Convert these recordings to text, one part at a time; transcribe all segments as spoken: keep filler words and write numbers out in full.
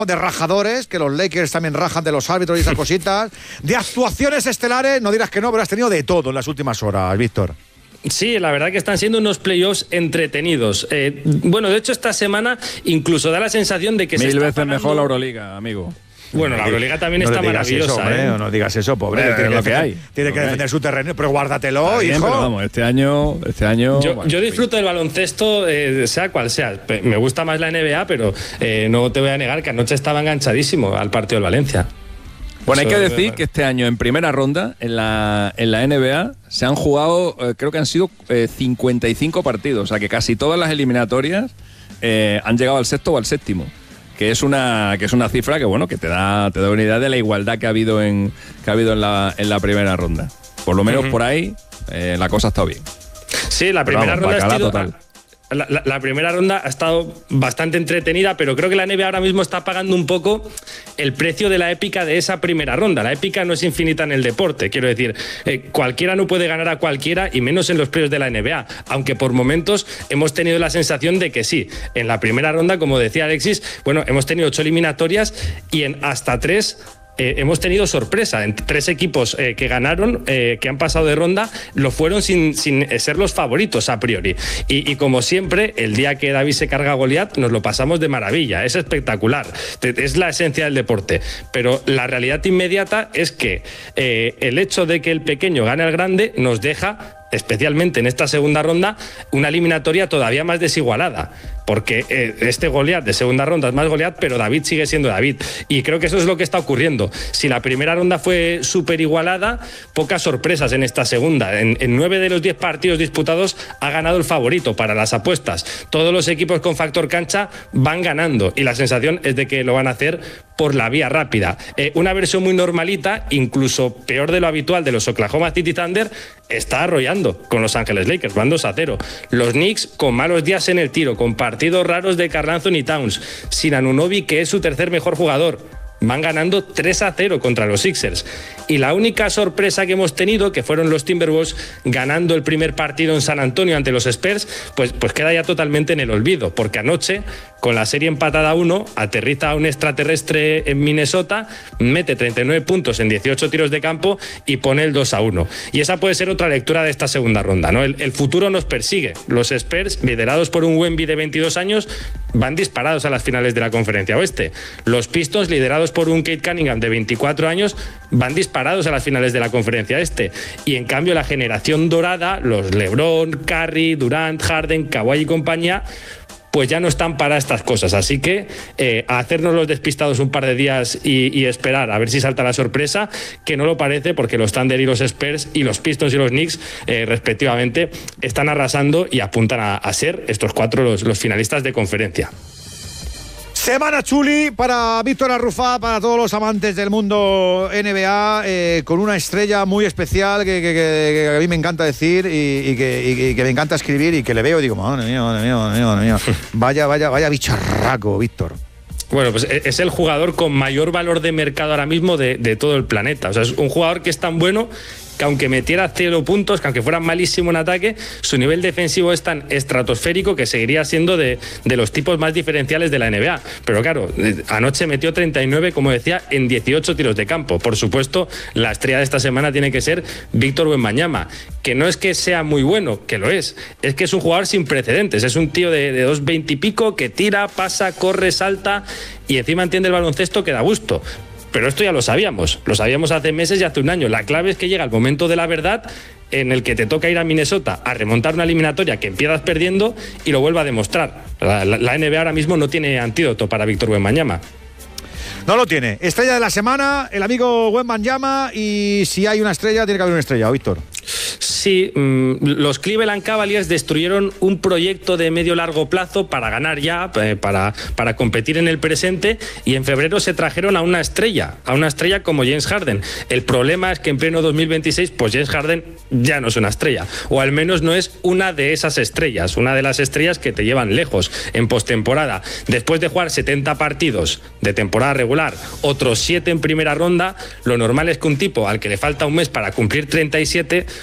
de rajadores, que los Lakers también rajan de los árbitros y esas cositas, de actuaciones estelares, no dirás que no, pero has tenido de todo en las últimas horas, Víctor. Sí, la verdad que están siendo unos playoffs entretenidos. Eh, bueno, de hecho esta semana incluso da la sensación de que Mil se está veces pagando... mejor la Euroliga, amigo. Bueno, la Euroliga también no está digas maravillosa, eso, hombre, ¿eh? No digas eso, pobre. Hombre, tiene que, lo que defender, hay, tiene lo que que defender hay. su terreno, pero guárdatelo, Está bien, hijo. pero vamos, este año, este año. Yo, bueno, yo disfruto del baloncesto, eh, sea cual sea. Me gusta más la N B A, pero eh, no te voy a negar que anoche estaba enganchadísimo al partido del Valencia. Bueno, hay Eso que es decir verdad. que este año en primera ronda en la, en la N B A se han jugado, eh, creo que han sido eh, cincuenta y cinco partidos, o sea que casi todas las eliminatorias eh, han llegado al sexto o al séptimo, que es una que es una cifra que bueno que te da te da una idea de la igualdad que ha habido en que ha habido en la en la primera ronda. Por lo menos uh-huh. por ahí eh, la cosa ha estado bien. Sí, la primera Pero vamos, ronda ha sido total. La, la, la primera ronda ha estado bastante entretenida, pero creo que la N B A ahora mismo está pagando un poco el precio de la épica de esa primera ronda. La épica no es infinita en el deporte, quiero decir, eh, cualquiera no puede ganar a cualquiera y menos en los playoffs de la N B A, aunque por momentos hemos tenido la sensación de que sí. En la primera ronda, como decía Alexis, bueno, hemos tenido ocho eliminatorias y en hasta tres... Eh, hemos tenido sorpresa. En tres equipos eh, que ganaron, eh, que han pasado de ronda, lo fueron sin, sin ser los favoritos a priori. Y, y como siempre, el día que David se carga a Goliat, nos lo pasamos de maravilla. Es espectacular. Es la esencia del deporte. Pero la realidad inmediata es que eh, el hecho de que el pequeño gane al grande nos deja, especialmente en esta segunda ronda, una eliminatoria todavía más desigualada, porque eh, este Goliat de segunda ronda es más Goliat, pero David sigue siendo David, y creo que eso es lo que está ocurriendo. Si la primera ronda fue súper igualada, pocas sorpresas en esta segunda. En, en nueve de los diez partidos disputados ha ganado el favorito para las apuestas. Todos los equipos con factor cancha van ganando, y la sensación es de que lo van a hacer por la vía rápida. Eh, una versión muy normalita, incluso peor de lo habitual, de los Oklahoma City Thunder, está arrollando con Los Ángeles Lakers, van dos a cero. Los Knicks con malos días en el tiro, con partidos raros de Karl Anthony Towns, sin Anunoby, que es su tercer mejor jugador, van ganando tres a cero contra los Sixers. Y la única sorpresa que hemos tenido, que fueron los Timberwolves ganando el primer partido en San Antonio ante los Spurs, pues, pues queda ya totalmente en el olvido, porque anoche, con la serie empatada a uno, aterriza un extraterrestre en Minnesota, mete treinta y nueve puntos en dieciocho tiros de campo y pone el dos a uno. Y esa puede ser otra lectura de esta segunda ronda, ¿no? El, el futuro nos persigue. Los Spurs, liderados por un Wemby de veintidós años, van disparados a las finales de la Conferencia Oeste. Los Pistons, liderados por un Kate Cunningham de veinticuatro años, van disparados a las finales de la Conferencia Este. Y en cambio la generación dorada, los LeBron, Curry, Durant, Harden, Kawhi y compañía, pues ya no están para estas cosas. Así que eh, a hacernos los despistados un par de días y, y esperar a ver si salta la sorpresa, que no lo parece, porque los Thunder y los Spurs y los Pistons y los Knicks eh, respectivamente están arrasando y apuntan a, a ser estos cuatro los, los finalistas de conferencia. Semana chuli para Víctor Arrufat, para todos los amantes del mundo N B A, eh, con una estrella muy especial que, que, que, que a mí me encanta decir y, y, que, y, y que me encanta escribir, y que le veo y digo, madre mía, madre mía, madre mía, madre mía. Vaya, vaya, vaya bicharraco, Víctor. Bueno, pues es el jugador con mayor valor de mercado ahora mismo de, de todo el planeta. O sea, es un jugador que es tan bueno que aunque metiera cero puntos, que aunque fuera malísimo en ataque, su nivel defensivo es tan estratosférico que seguiría siendo de, de los tipos más diferenciales de la N B A. Pero claro, anoche metió treinta y nueve, como decía, en dieciocho tiros de campo. Por supuesto, la estrella de esta semana tiene que ser Víctor Wembanyama, que no es que sea muy bueno, que lo es, es que es un jugador sin precedentes. Es un tío de, de dos veinte y pico que tira, pasa, corre, salta y encima entiende el baloncesto que da gusto. Pero esto ya lo sabíamos, lo sabíamos hace meses y hace un año. La clave es que llega el momento de la verdad, en el que te toca ir a Minnesota a remontar una eliminatoria que empiezas perdiendo y lo vuelva a demostrar. La, la, la N B A ahora mismo no tiene antídoto para Víctor Wembanyama. No lo tiene. Estrella de la semana, el amigo Wembanyama, y si hay una estrella, tiene que haber una estrella, Víctor. Sí, mmm, los Cleveland Cavaliers destruyeron un proyecto de medio-largo plazo para ganar ya, eh, para, para competir en el presente, y en febrero se trajeron a una estrella, a una estrella como James Harden. El problema es que en pleno dos mil veintiséis, pues James Harden ya no es una estrella, o al menos no es una de esas estrellas, una de las estrellas que te llevan lejos en postemporada. Después de jugar setenta partidos de temporada regular, otros siete en primera ronda, lo normal es que un tipo al que le falta un mes para cumplir treinta y siete, pues ya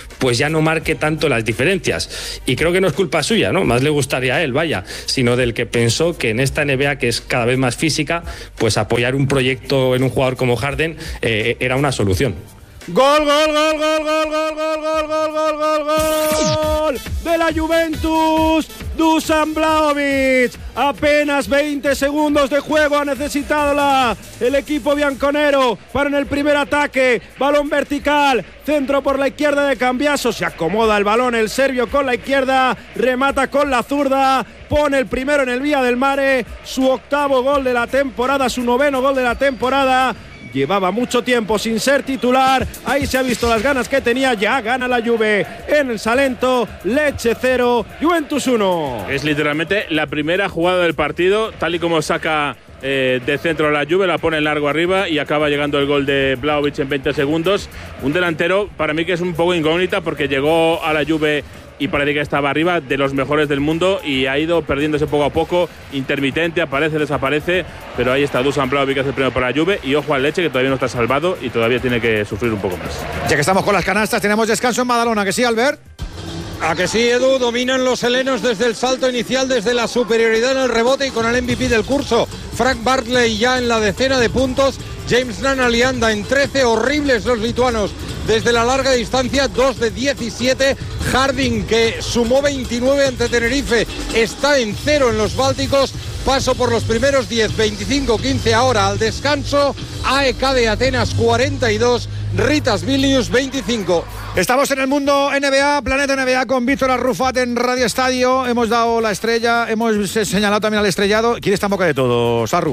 ya no marque tanto las diferencias. Y creo que no es culpa suya, ¿no? Más le gustaría a él, vaya, sino del que pensó que en esta N B A, que es cada vez más física, pues apoyar un proyecto en un jugador como Harden eh, era una solución. Gol, gol, gol, gol, gol, gol, gol, gol, gol, gol, gol, gol de la Juventus. Dusan Vlahovic. Apenas veinte segundos de juego ha necesitado la, el equipo bianconero para en el primer ataque. Balón vertical, centro por la izquierda de Cambiaso. Se acomoda el balón el serbio con la izquierda, remata con la zurda, pone el primero en el Vía del Mare. Su octavo gol de la temporada, su noveno gol de la temporada. Llevaba mucho tiempo sin ser titular, ahí se ha visto las ganas que tenía, ya gana la Juve en el Salento, Lecce cero, Juventus uno. Es literalmente la primera jugada del partido, tal y como saca eh, de centro la Juve, la pone en largo arriba y acaba llegando el gol de Vlahovic en veinte segundos. Un delantero para mí que es un poco incógnita porque llegó a la Juve y parece que estaba arriba, de los mejores del mundo, y ha ido perdiéndose poco a poco, intermitente, aparece, desaparece, pero ahí está Dusan Vlahovic, que hace el primero para la Juve, y ojo al Lecce, que todavía no está salvado y todavía tiene que sufrir un poco más. Ya que estamos con las canastas, tenemos descanso en Badalona, ¿que sí, Albert? A que sí, Edu, dominan los helenos desde el salto inicial, desde la superioridad en el rebote y con el M V P del curso. Frank Bartley ya en la decena de puntos, James Nanali anda en trece, horribles los lituanos desde la larga distancia, dos de diecisiete. Harding, que sumó veintinueve ante Tenerife, está en cero en los Bálticos. Paso por los primeros diez, veinticinco quince ahora al descanso. A E K de Atenas cuarenta y dos, Ritas Vilnius veinticinco. Estamos en el mundo N B A, Planeta N B A, con Víctor Arrufat en Radio Estadio. Hemos dado la estrella, hemos señalado también al estrellado. ¿Quién está en boca de todo, Sarru?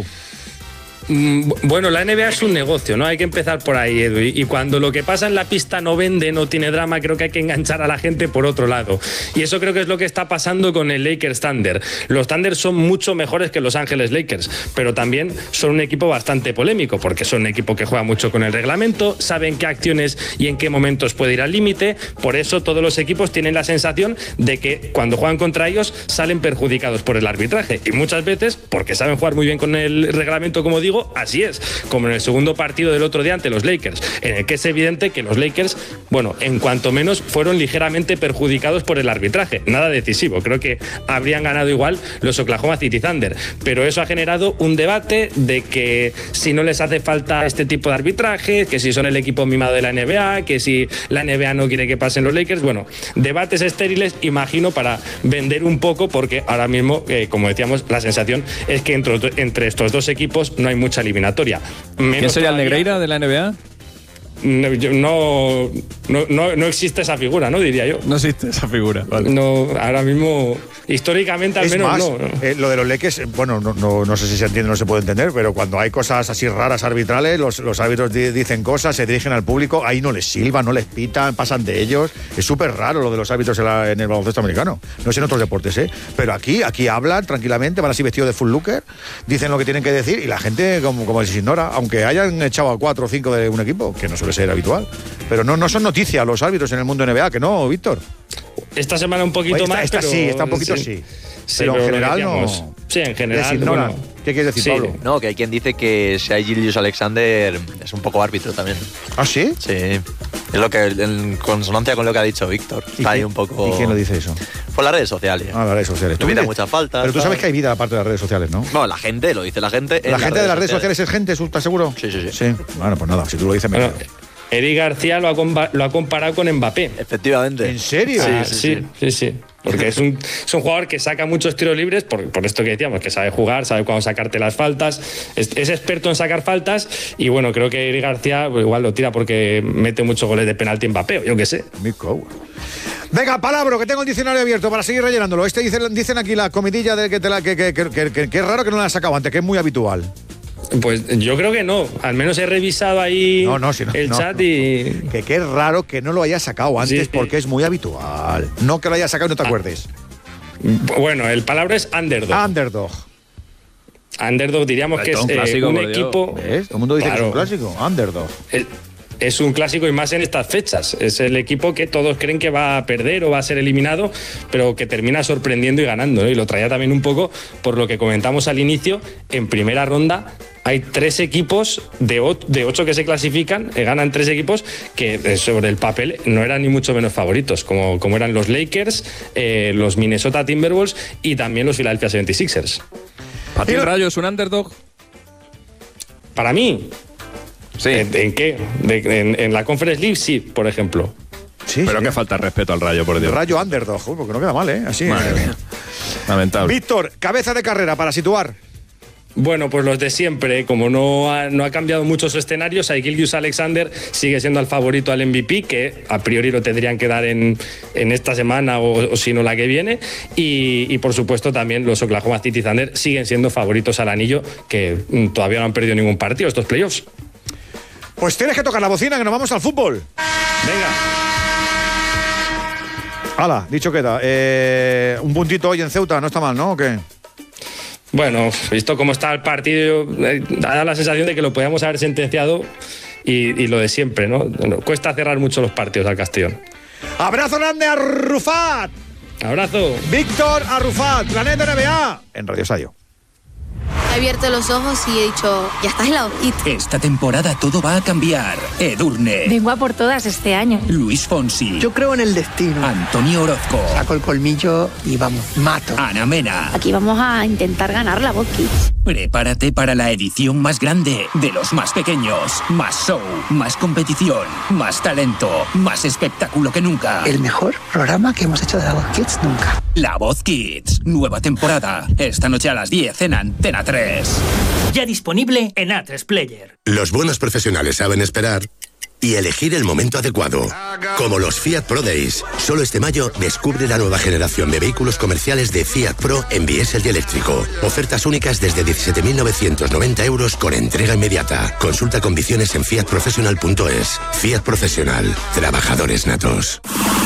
Bueno, la N B A es un negocio, ¿no? Hay que empezar por ahí, Edu. Y cuando lo que pasa en la pista no vende, no tiene drama, creo que hay que enganchar a la gente por otro lado. Y eso creo que es lo que está pasando con el Lakers Thunder. Los Thunder son mucho mejores que Los Ángeles Lakers, pero también son un equipo bastante polémico, porque son un equipo que juega mucho con el reglamento, saben qué acciones y en qué momentos puede ir al límite. Por eso todos los equipos tienen la sensación de que cuando juegan contra ellos salen perjudicados por el arbitraje. Y muchas veces, porque saben jugar muy bien con el reglamento, como digo, así es, como en el segundo partido del otro día ante los Lakers, en el que es evidente que los Lakers, bueno, en cuanto menos fueron ligeramente perjudicados por el arbitraje, nada decisivo, creo que habrían ganado igual los Oklahoma City Thunder, pero eso ha generado un debate de que si no les hace falta este tipo de arbitraje, que si son el equipo mimado de la N B A, que si la N B A no quiere que pasen los Lakers, bueno, debates estériles, imagino, para vender un poco, porque ahora mismo, eh, como decíamos, la sensación es que entre, entre estos dos equipos no hay mucha eliminatoria. Menos ¿Quién sería todavía, el Negreira de la N B A? No, no, no, no existe esa figura, ¿no? Diría yo. No existe esa figura. Vale. No, ahora mismo, históricamente al Es menos más, no. no. Eh, lo de los Lakers, bueno, no, no, no sé si se entiende o no se puede entender, pero cuando hay cosas así raras arbitrales, los, los árbitros di, dicen cosas, se dirigen al público, ahí no les silban, no les pitan, pasan de ellos. Es súper raro lo de los árbitros en, la, en el baloncesto americano. No sé en otros deportes, ¿eh? Pero aquí, aquí hablan tranquilamente, van así vestidos de full looker, dicen lo que tienen que decir y la gente como, como les ignora, aunque hayan echado a cuatro o cinco de un equipo, que no suele ser habitual. Pero no, no son noticias los árbitros en el mundo N B A, que no, Víctor. Esta semana un poquito esta, más, esta pero sí, está un poquito sí. sí. Sí, pero, pero en general no. Sí, en general. Bueno, ¿qué quieres decir, sí. Pablo? No, que hay quien dice que Shai Gilgeous-Alexander es un poco árbitro también. ¿Ah, sí? Sí. Es lo que, en consonancia con lo que ha dicho Víctor. Está ahí un poco. ¿Y quién lo dice eso? Por las redes sociales. Ah, las redes sociales. Tú pides muchas faltas. Pero tú sabes que hay vida aparte de las redes sociales, ¿no? No, la gente, lo dice la gente. La gente de las redes sociales es gente, ¿estás seguro? Sí, sí, sí. Sí. Bueno, pues nada, si tú lo dices, me bueno, Eric García lo ha, compa- lo ha comparado con Mbappé. Efectivamente. ¿En serio? Ah, sí, sí, sí, sí, sí. Porque es un, es un jugador que saca muchos tiros libres, por, por esto que decíamos, que sabe jugar, sabe cuándo sacarte las faltas, es, es experto en sacar faltas y bueno, creo que Eric García pues, igual lo tira porque mete muchos goles de penalti en Mbappé, yo qué sé. Venga, palabra, que tengo el diccionario abierto para seguir rellenándolo. Este dicen, dicen aquí la comidilla de que, te la, que, que, que, que, que, que es raro que no la has sacado antes, que es muy habitual. Pues yo creo que no, al menos he revisado ahí no, no, si no, el no, chat no. y... Que qué raro que no lo hayas sacado antes, sí, porque es muy habitual. No que lo hayas sacado y no te ah. acuerdes. Bueno, el palabra es underdog. Underdog. Underdog diríamos que es un, eh, clásico, un equipo... ¿Ves? Todo el mundo dice claro. que es un clásico. Underdog. El, es un clásico y más en estas fechas. Es el equipo que todos creen que va a perder o va a ser eliminado, pero que termina sorprendiendo y ganando, ¿no? Y lo traía también un poco por lo que comentamos al inicio. En primera ronda hay tres equipos de, o- de ocho que se clasifican, eh, ganan tres equipos que eh, sobre el papel no eran ni mucho menos favoritos, como, como eran los Lakers, eh, los Minnesota Timberwolves y también los Philadelphia setenta y seis ers. ¿Para ti el Rayo es un underdog? Para mí, Sí. ¿en, en qué? De- en, en la Conference League, sí, por ejemplo. Sí, Pero sí. que falta de respeto al Rayo, por Dios. Rayo underdog, uy, porque no queda mal, ¿eh? Así. Madre eh. mía. Lamentable. Víctor, cabeza de carrera para situar. Bueno, pues los de siempre, como no ha, no ha cambiado mucho su escenario, Shai Alexander sigue siendo el favorito al M V P, que a priori lo tendrían que dar en, en esta semana o, o si no la que viene, y, y por supuesto también los Oklahoma City Thunder siguen siendo favoritos al anillo, que mm, todavía no han perdido ningún partido estos playoffs. Pues tienes que tocar la bocina, que nos vamos al fútbol. Venga. Hala, dicho queda. Eh, un puntito hoy en Ceuta, no está mal, ¿no? ¿O qué? Bueno, visto cómo está el partido, eh, da la sensación de que lo podíamos haber sentenciado y, y lo de siempre, ¿no? Bueno, cuesta cerrar mucho los partidos al Castellón. Abrazo grande a Rufat. Abrazo. Víctor Arrufat, Planeta N B A, en Radio Sayo. He abierto los ojos y he dicho, ya estás en la hojita. Esta temporada todo va a cambiar. Edurne, Vengo a por todas este año. Luis Fonsi, Yo creo en el destino. Antonio Orozco, Saco el colmillo y vamos, mato. Ana Mena. Aquí vamos a intentar ganar la Voz Kids. Prepárate para la edición más grande de los más pequeños. Más show, más competición, más talento, más espectáculo que nunca. El mejor programa que hemos hecho de la Voz Kids nunca. La Voz Kids, nueva temporada. Esta noche a las diez en Antena tres. Ya disponible en A tres Player. Los buenos profesionales saben esperar y elegir el momento adecuado. Como los Fiat Pro Days. Solo este mayo descubre la nueva generación de vehículos comerciales de Fiat Pro en diésel y eléctrico. Ofertas únicas desde diecisiete mil novecientos noventa euros con entrega inmediata. Consulta condiciones en fiat professional punto es. Fiat Profesional. Trabajadores natos.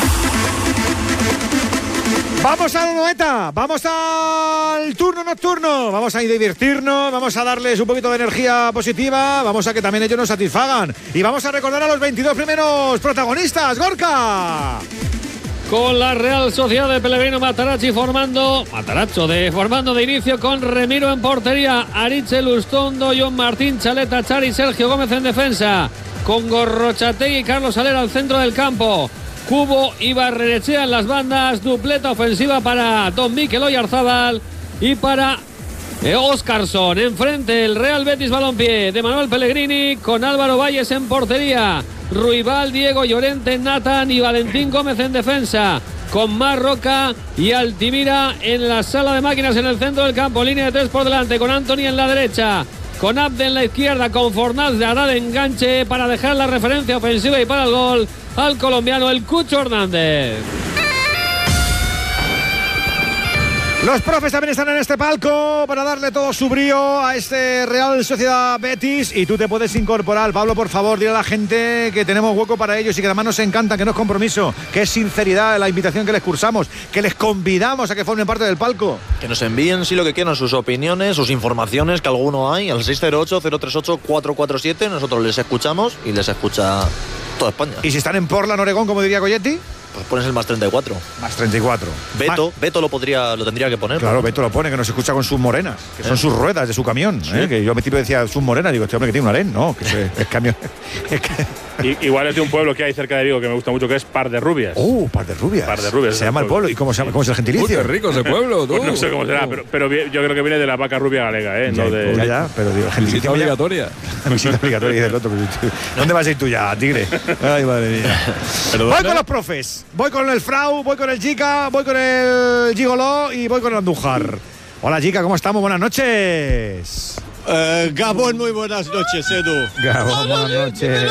Vamos a la noeta, vamos al turno nocturno, vamos a divertirnos, vamos a darles un poquito de energía positiva, vamos a que también ellos nos satisfagan y vamos a recordar a los veintidós primeros protagonistas. ¡Gorka! Con la Real Sociedad de Pellegrino Matarazzi formando, Matarazzo de formando de inicio con Remiro en portería, Aritz Lustondo, John Martín, Chaleta Chari, Sergio Gómez en defensa, con Gorrochategui y Carlos Alera al centro del campo. Cubo y Barrenechea en las bandas, dupleta ofensiva para Don Mikel Oyarzábal y para eh, Óscarson. Enfrente el Real Betis Balompié de Manuel Pellegrini con Álvaro Valles en portería, Ruibal, Diego Llorente, Nathan y Valentín Gómez en defensa, con Marroca y Altimira en la sala de máquinas en el centro del campo, línea de tres por delante, con Anthony en la derecha, con Abde en la izquierda, con Fornals de Arad de enganche para dejar la referencia ofensiva y para el gol al colombiano el Cucho Hernández. Los profes también están en este palco para darle todo su brío a este Real Sociedad Betis y tú te puedes incorporar. Pablo, por favor, dile a la gente que tenemos hueco para ellos y que además nos encanta, que no es compromiso, que es sinceridad la invitación que les cursamos, que les convidamos a que formen parte del palco. Que nos envíen, si lo que quieran, sus opiniones, sus informaciones, que alguno hay, al seis cero ocho, cero tres ocho, cuatro cuatro siete. Nosotros les escuchamos y les escucha toda España. Y si están en Portland, Oregón, como diría Coyetti, pues pones el más treinta y cuatro. Más treinta y cuatro. Beto, Beto lo podría, lo tendría que poner. Claro, Beto lo pone, que nos escucha con sus morenas, que son sus ruedas de su camión. ¿Sí? ¿eh? Que yo me tipo decía sus morenas, digo, este hombre que tiene un harén, no, que es, es camión. Es que... I, igual es de un pueblo que hay cerca de Vigo que me gusta mucho, que es Par de Rubias. ¡Uh, Par de Rubias! Par de Rubias. Se llama el pueblo. ¿Y cómo, se llama, cómo es el gentilicio? Uy, qué rico ese pueblo, tú. Pues no sé cómo será, pero, pero yo creo que viene de la vaca rubia galega, ¿eh? Ya, no de... ya, ya, pero digo, el gentilicio obligatoria. Visita obligatoria y del otro. ¿Dónde vas a ir tú ya, tigre? Ay, madre mía. Voy con los profes. Voy con el Frau, voy con el Gica, voy con el Gigoló y voy con el Andújar. Hola, Gica, ¿cómo estamos? Buenas noches. Uh, Gabón, muy buenas noches, Edu. Gabón, buenas noches.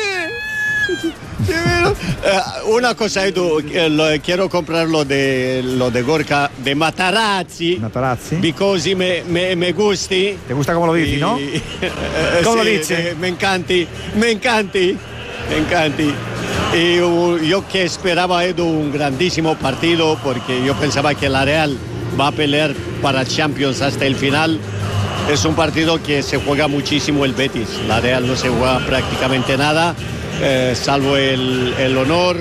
Uh, una cosa, Edu, eh, lo, quiero comprar lo de, lo de Gorka de Matarazzi. Matarazzi. Because me, me, me gusti. ¿Te gusta cómo lo dices, no? ¿Cómo sí, lo dice? Me, me encanti, me encanti, me encanti. Y uh, yo que esperaba, Edu, un grandísimo partido, porque yo pensaba que la Real va a pelear para Champions hasta el final. Es un partido que se juega muchísimo el Betis. La Real no se juega prácticamente nada. eh, salvo el, el honor.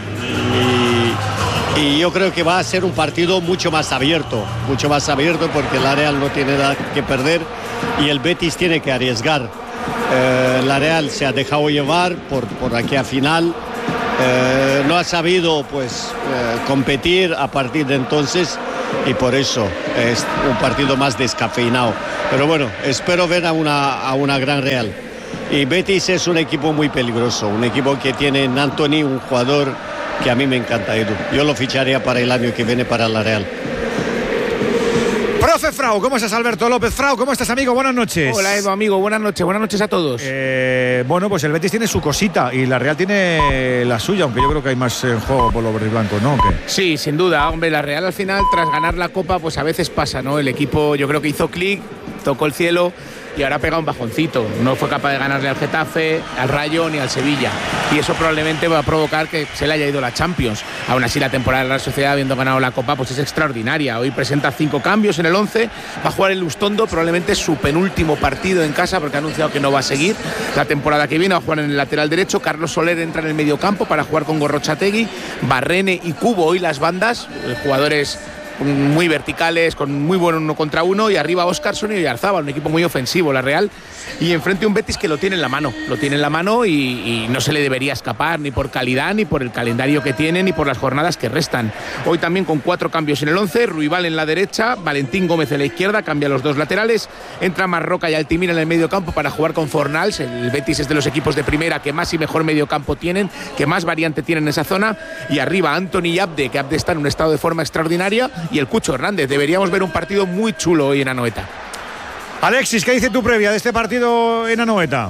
Y, y yo creo que va a ser un partido mucho más abierto, mucho más abierto porque la Real no tiene nada que perder y el Betis tiene que arriesgar. Eh, la Real se ha dejado llevar por, por aquella final. Eh, no ha sabido pues eh, competir a partir de entonces y por eso es un partido más descafeinado, pero bueno, espero ver a una, a una gran Real. Y Betis es un equipo muy peligroso, un equipo que tiene en Anthony un jugador que a mí me encanta, Edu. Yo lo ficharía para el año que viene para la Real. Profe Frau, ¿cómo estás? Alberto López Frau, ¿cómo estás, amigo? Buenas noches. Hola, Edu, amigo, buenas noches, buenas noches a todos. Eh, bueno, pues el Betis tiene su cosita y la Real tiene la suya, aunque yo creo que hay más en juego por los verdiblancos, ¿no? ¿Qué? Sí, sin duda, hombre, la Real al final, tras ganar la Copa, pues a veces pasa, ¿no? El equipo yo creo que hizo clic, tocó el cielo y ahora pega un bajoncito. No fue capaz de ganarle al Getafe, al Rayo ni al Sevilla. Y eso probablemente va a provocar que se le haya ido la Champions. Aún así, la temporada de la Real Sociedad, habiendo ganado la Copa, pues es extraordinaria. Hoy presenta cinco cambios en el once. Va a jugar el Lustondo, probablemente su penúltimo partido en casa, porque ha anunciado que no va a seguir la temporada que viene. Va a jugar en el lateral derecho. Carlos Soler entra en el mediocampo para jugar con Gorrochategui. Barrene y Cubo hoy las bandas, jugadores muy verticales, con muy buen uno contra uno, y arriba Óscarson y Oyarzábal, un equipo muy ofensivo, la Real, y enfrente un Betis que lo tiene en la mano, lo tiene en la mano y, y no se le debería escapar ni por calidad, ni por el calendario que tiene, ni por las jornadas que restan. Hoy también con cuatro cambios en el once, Ruibal en la derecha, Valentín Gómez en la izquierda, cambia los dos laterales, entra Marroca y Altimira en el medio campo para jugar con Fornals. El Betis es de los equipos de primera que más y mejor medio campo tienen, que más variante tienen en esa zona, y arriba Anthony y Abde, que Abde está en un estado de forma extraordinaria, y el Cucho Hernández. Deberíamos ver un partido muy chulo hoy en Anoeta. Alexis, ¿qué dice tu previa de este partido en Anoeta?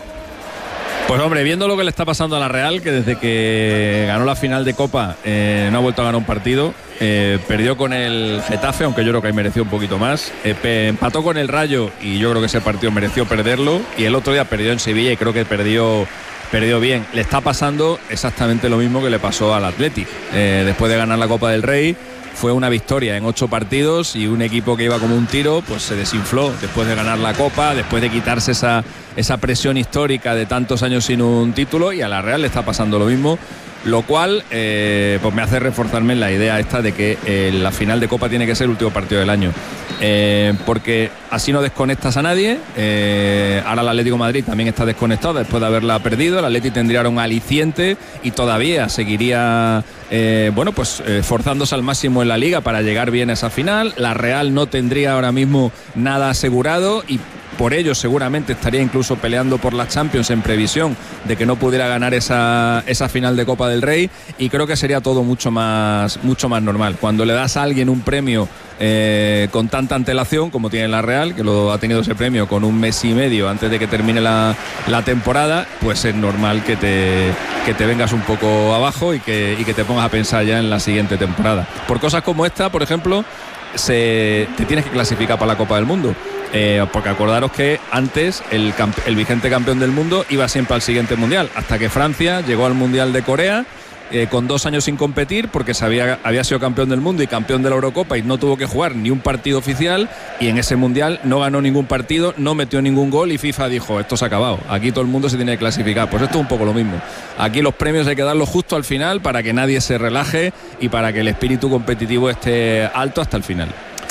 Pues hombre, viendo lo que le está pasando a la Real, que desde que ganó la final de Copa eh, no ha vuelto a ganar un partido, eh, perdió con el Getafe, aunque yo creo que ahí mereció un poquito más, eh, empató con el Rayo y yo creo que ese partido mereció perderlo, y el otro día perdió en Sevilla y creo que perdió perdió bien. Le está pasando exactamente lo mismo que le pasó al Athletic. Eh, después de ganar la Copa del Rey, fue una victoria en ocho partidos y un equipo que iba como un tiro pues se desinfló después de ganar la Copa, después de quitarse esa, esa presión histórica de tantos años sin un título, y a la Real le está pasando lo mismo, lo cual eh, pues me hace reforzarme en la idea esta de que eh, la final de Copa tiene que ser el último partido del año, eh, porque así no desconectas a nadie. eh, ahora el Atlético de Madrid también está desconectado después de haberla perdido. El Atlético tendría un aliciente y todavía seguiría eh, bueno pues eh, forzándose al máximo en la Liga para llegar bien a esa final. La Real no tendría ahora mismo nada asegurado y por ello seguramente estaría incluso peleando por la Champions en previsión de que no pudiera ganar esa, esa final de Copa del Rey, y creo que sería todo mucho más, mucho más normal. Cuando le das a alguien un premio eh, con tanta antelación como tiene la Real, que lo ha tenido ese premio con un mes y medio antes de que termine la, la temporada, pues es normal que te, que te vengas un poco abajo y que, y que te pongas a pensar ya en la siguiente temporada. Por cosas como esta, por ejemplo, se, te tienes que clasificar para la Copa del Mundo. Eh, porque acordaros que antes el, el vigente campeón del mundo iba siempre al siguiente mundial, hasta que Francia llegó al Mundial de Corea eh, con dos años sin competir, porque se había, había sido campeón del mundo y campeón de la Eurocopa y no tuvo que jugar ni un partido oficial, y en ese mundial no ganó ningún partido, no metió ningún gol, y FIFA dijo, esto se ha acabado, aquí todo el mundo se tiene que clasificar. Pues esto es un poco lo mismo, aquí los premios hay que darlos justo al final para que nadie se relaje y para que el espíritu competitivo esté alto hasta el final.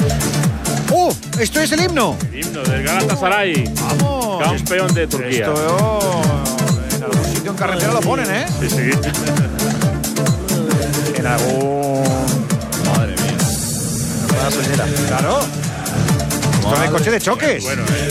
¡Uh! ¿Esto es el himno? El himno del Galatasaray. ¡Vamos! Campeón de Turquía. Esto en algún sitio en carretera lo ponen, ¿eh? Sí, sí. En algún... Madre mía. Una gasolinera. Claro. Esto es de coche de choques. Bueno, eh.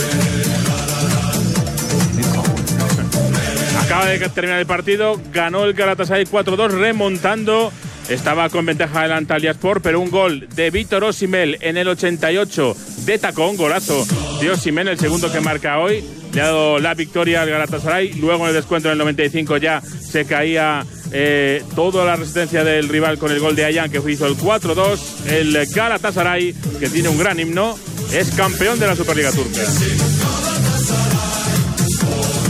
Acaba de terminar el partido. Ganó el Galatasaray cuatro dos, remontando. Estaba con ventaja del Antalyaspor, pero un gol de Víctor Osimhen en el ochenta y ocho de tacón, golazo de Osimhen, el segundo que marca hoy, le ha dado la victoria al Galatasaray. Luego en el descuento en el noventa y cinco ya se caía eh, toda la resistencia del rival con el gol de Ayán, que hizo el cuatro dos. El Galatasaray, que tiene un gran himno, es campeón de la Superliga Turca.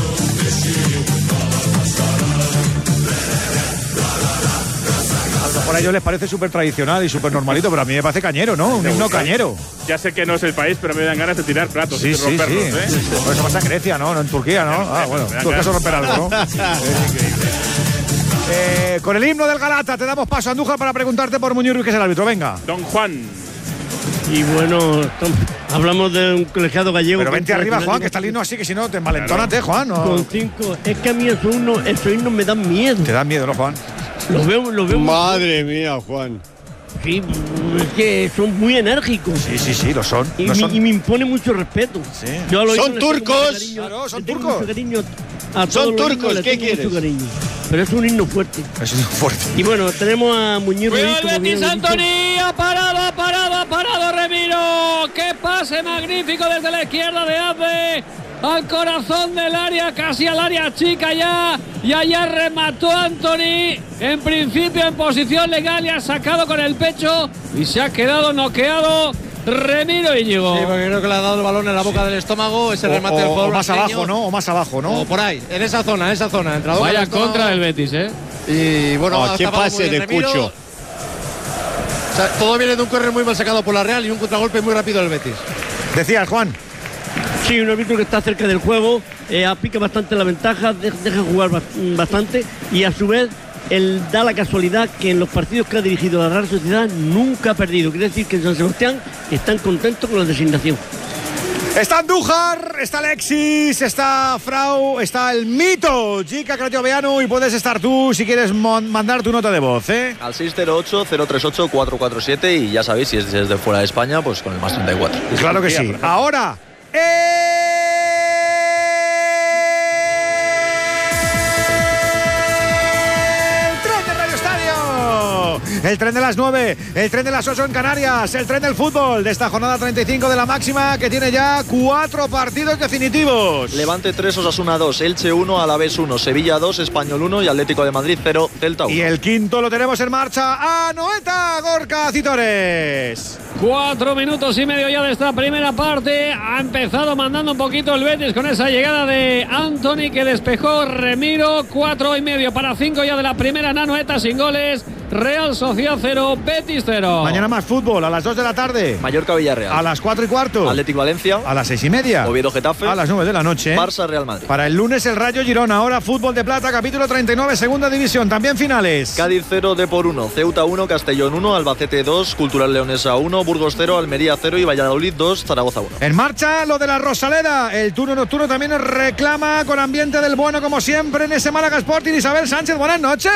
Por a ellos les parece súper tradicional y súper normalito, pero a mí me parece cañero, ¿no? Un himno cañero. Ya sé que no es el país, pero me dan ganas de tirar platos sí, y sí, romperlos. Sí, ¿eh? sí. Por eso pasa en Grecia, ¿no? No en Turquía, ¿no? Ah, bueno, en todo caso romper algo, ¿no? Es increíble. Eh, con el himno del Galata te damos paso a Andújar para preguntarte por Muñoz Ruiz, que es el árbitro. Venga. Don Juan. Y bueno, hablamos de un colegiado gallego. Pero vente arriba, Juan, que está el himno así, que si no te envalentónate, claro. Juan. ¿No? Con cinco. Es que a mí esos himnos, esos himnos me dan miedo. Te dan miedo, ¿no, Juan? Los veo, los veo. Madre mía, Juan. Sí, es que son muy enérgicos. Sí, sí, sí, lo son. Y, lo me, son. y me impone mucho respeto. Sí. Yo lo son turcos. Cariño, claro, son turcos. Mucho cariño a son turcos, ¿qué quieres? Pero es un himno fuerte. Es un himno fuerte. Y bueno, tenemos a Muñoz Ruiz. ¡Cuidado el Betis, Antoni! ¡Ha parado, ha parado, ha parado Remiro! ¡Qué pase magnífico desde la izquierda de Ace! Al corazón del área, casi al área chica ya. Y allá remató Antoni. En principio en posición legal y ha sacado con el pecho. Y se ha quedado noqueado Remiro Íñigo. Sí, porque creo que le ha dado el balón en la boca del estómago. Ese o, remate o, del jugador o más brasileño. abajo, ¿no? O más abajo, ¿no? O por ahí, en esa zona, en esa zona. Entre Vaya contra del Betis, ¿eh? Y bueno, oh, qué pase de Cucho. O sea, todo viene de un córner muy mal sacado por la Real y un contragolpe muy rápido del Betis. Decías, Juan. Sí, un árbitro que está cerca del juego, eh, aplica bastante la ventaja, de, deja jugar bastante y a su vez él da la casualidad que en los partidos que ha dirigido la Real Sociedad nunca ha perdido. Quiere decir que en San Sebastián están contentos con la designación. Está Andújar, está Alexis, está Frau, está el mito Jica Cratioveanu y puedes estar tú si quieres mandar tu nota de voz, ¿eh? Al seis cero ocho, cero tres ocho, cuatro cuatro siete y ya sabéis, si es desde fuera de España, pues con el más treinta y cuatro. Claro que sí. Ahora, el tren de las nueve, el tren de las ocho en Canarias, el tren del fútbol de esta jornada treinta y cinco de la máxima que tiene ya cuatro partidos definitivos. Levante tres, Osasuna dos, Elche uno, Alavés uno, Sevilla dos, Español uno y Atlético de Madrid cero, Celta uno. Y el quinto lo tenemos en marcha, Anoeta Gorka Citores. Cuatro minutos y medio ya de esta primera parte. Ha empezado mandando un poquito el Betis con esa llegada de Antoni que despejó Remiro. Cuatro y medio para cinco ya de la primera. Anoeta sin goles. Real Sociedad cero, Betis cero. Mañana más fútbol a las dos de la tarde. Mallorca Villarreal. A las cuatro y cuarto. Atlético Valencia. A las seis y media. Oviedo Getafe. A las nueve de la noche. Barça Real Madrid. Para el lunes el Rayo Girona. Ahora fútbol de plata, capítulo treinta y nueve, segunda división. También finales. Cádiz cero, Depor uno, Ceuta uno, Castellón uno, Albacete dos, Cultural Leonesa uno, Burgos cero, Almería cero y Valladolid dos, Zaragoza uno. En marcha lo de la Rosaleda. El turno nocturno también nos reclama con ambiente del bueno como siempre en ese Málaga Sporting. Isabel Sánchez, buenas noches.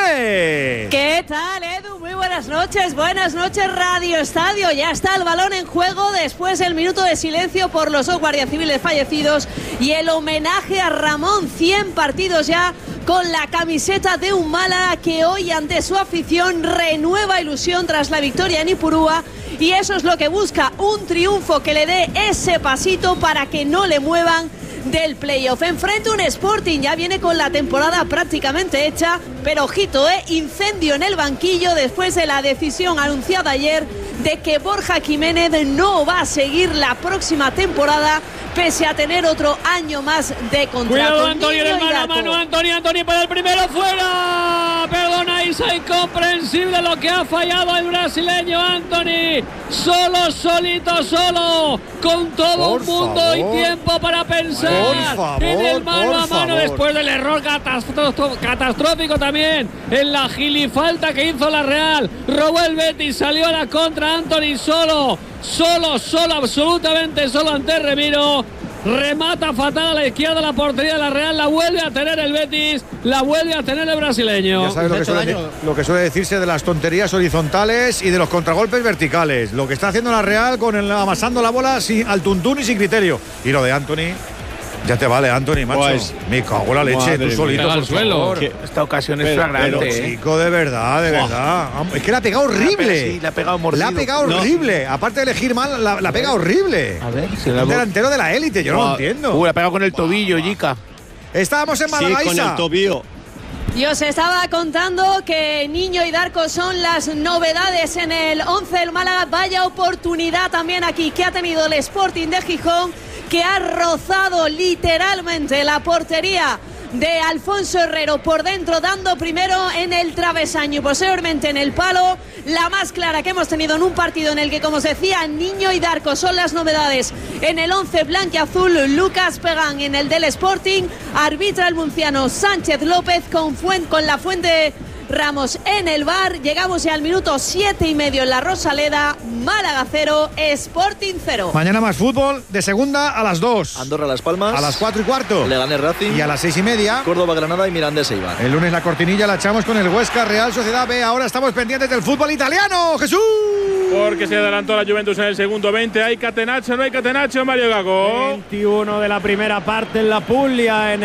¿Qué tal, Edu? Muy buenas noches, buenas noches Radio Estadio. Ya está el balón en juego después del minuto de silencio por los dos guardias civiles fallecidos y el homenaje a Ramón. Cien partidos ya con la camiseta de un Málaga que hoy ante su afición renueva ilusión tras la victoria en Ipurúa y eso es lo que busca, un triunfo que le dé ese pasito para que no le muevan del playoff. Enfrente un Sporting, ya viene con la temporada prácticamente hecha, pero ojito, eh, incendio en el banquillo después de la decisión anunciada ayer de que Borja Jiménez no va a seguir la próxima temporada pese a tener otro año más de contrato. Cuidado, Antonio, en el mano a mano, Antonio, Antonio para el primero, fuera. Perdona, Isa, incomprensible lo que ha fallado el brasileño Antoni. Solo, solito, solo, con todo un mundo favor. y tiempo para pensar favor, en el mano a mano favor. después del error catastrófico también en la gilifalta que hizo la Real. Robó el Betis, salió a la contra Antoni solo, solo, solo, absolutamente solo ante Remiro. Remata fatal a la izquierda la portería de la Real, la vuelve a tener el Betis, la vuelve a tener el brasileño. Ya sabes lo que, suele, lo que suele decirse de las tonterías horizontales y de los contragolpes verticales. Lo que está haciendo la Real con el, amasando la bola sin, al tuntún y sin criterio. Y lo de Antoni. Ya te vale, Antoni, macho. Pues, me cago en la leche, tú solito por al suelo. favor. Esta ocasión es pero, flagrante. Pero, ¿eh? chico, de verdad, de wow. verdad. Es que la ha pegado horrible. Sí, la ha pegado mordido. La ha pegado no. horrible. Aparte de elegir mal, la, la pega horrible. A ver, si la un delantero de la élite, yo no, no lo entiendo. Uh, la ha pegado con el tobillo, Jica. Estábamos en Málaga, sí, con el tobillo. Yo os estaba contando que Niño y Darko son las novedades en el once del Málaga. Vaya oportunidad también aquí que ha tenido el Sporting de Gijón, que ha rozado literalmente la portería de Alfonso Herrero por dentro, dando primero en el travesaño y posteriormente en el palo. La más clara que hemos tenido en un partido en el que, como os decía, Niño y Darko son las novedades en el once blanquiazul. Lucas Pegán en el del Sporting, arbitra el murciano Sánchez López con, Fuen- con la Fuente Ramos en el V A R. Llegamos ya al minuto siete y medio en la Rosaleda. Málaga cero, Sporting cero. Mañana más fútbol de segunda a las dos. Andorra Las Palmas. A las cuatro y cuarto. Leganés Racing. Y a las seis y media. Córdoba Granada y Mirandés Eibar. El lunes la cortinilla la echamos con el Huesca Real Sociedad B. Ahora estamos pendientes del fútbol italiano. ¡Jesús! Porque se adelantó la Juventus en el segundo veinte. ¿Hay Catenaccio? ¿No hay Catenaccio, Mario Gago? veintiuno de la primera parte en la Puglia. En